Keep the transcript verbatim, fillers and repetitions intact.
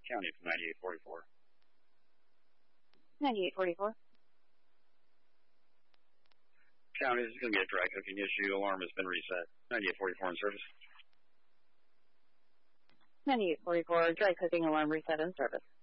County from ninety-eight forty-four. ninety-eight forty-four. County, this is going to be a dry cooking issue. Alarm has been reset. ninety-eight forty-four in service. ninety-eight forty-four, dry cooking alarm reset in service.